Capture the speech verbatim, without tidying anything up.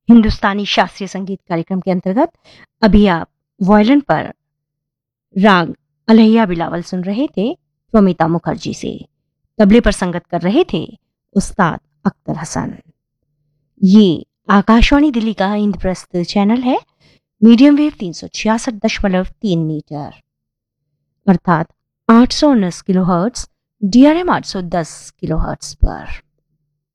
हिंदुस्तानी शास्त्रीय संगीत कार्यक्रम के अंतर्गत अभी आप वायलिन पर राग अलैया बिलावल सुन रहे थे प्रोमिता मुखर्जी से। तबले पर संगत कर रहे थे उस्ताद अख्तर हसन। ये आकाशवाणी दिल्ली का इंद्रप्रस्थ चैनल है, मीडियम वेव तीन सौ छियासठ दशमलव तीन मीटर अर्थात आठ सौ उन्नीस kilo hertz, D R M आठ सौ दस किलो हर्ट्स पर।